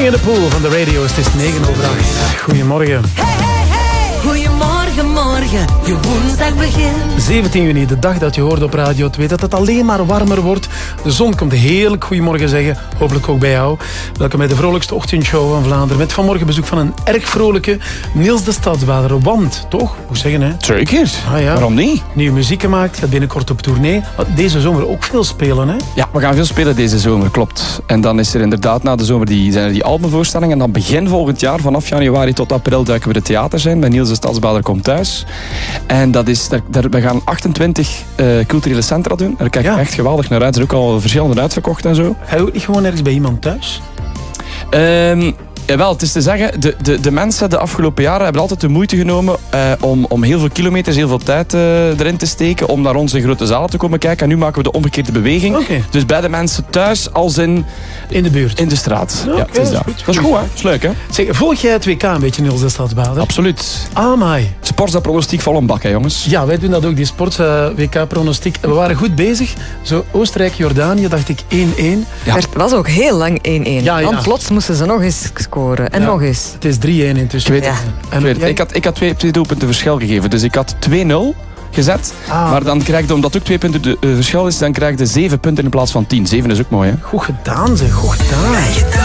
Swimming in the Pool van de radio. Het is 9:08. Goedemorgen. Goedemorgen, morgen, je woensdag begint. 17 juni, de dag dat je hoort op Radio 2 dat het alleen maar warmer wordt. De zon komt heerlijk goedemorgen zeggen, hopelijk ook bij jou. Welkom bij de vrolijkste ochtendshow van Vlaanderen. Met vanmorgen bezoek van een erg vrolijke Niels de Stadsbader. Want, toch? Hoe zeggen, hè? Zeker. Ah, ja. Waarom niet? Nieuwe muziek gemaakt, gaat binnenkort op tournee. Deze zomer ook veel spelen, hè? Ja, we gaan veel spelen deze zomer, klopt. En dan is er inderdaad na de zomer zijn er die albumvoorstellingen. En dan begin volgend jaar, vanaf januari tot april, duiken we de theater zijn. Bij Niels de Stadsbader komt thuis. En dat is, we gaan 28 culturele centra doen. Daar kijk ik echt geweldig naar uit. Er is ook al verschillende uitverkocht en zo. Ga je ook niet gewoon ergens bij iemand thuis? Jawel, het is te zeggen, de mensen de afgelopen jaren hebben altijd de moeite genomen om heel veel kilometers, heel veel tijd erin te steken om naar onze grote zalen te komen kijken. En nu maken we de omgekeerde beweging. Okay. Dus bij de mensen thuis als in de buurt. In de straat. Ja, het is dat. Dat is goed, hè? Dat is leuk, hè? Zeg, volg jij het WK een beetje, Niels de Stadsbader? Absoluut. Amai. Sportpronostiek vol een bak, hè, jongens? Ja, wij doen dat ook, die sport-WK-pronostiek. We waren goed bezig. Zo Oostenrijk-Jordanië, dacht ik 1-1. Ja. Het was ook heel lang 1-1. Ja, ja. Want plots moesten ze nog eens scoren. En nog eens. Het is 3-1 intussen. Ik weet het. Ik had twee doelpunten verschil gegeven. Dus ik had 2-0 gezet. Maar dan krijg je, omdat ook 2 punten verschil is, dan krijg je 7 punten in plaats van 10. 7 is ook mooi, hè? Goed gedaan, zeg. Goed gedaan.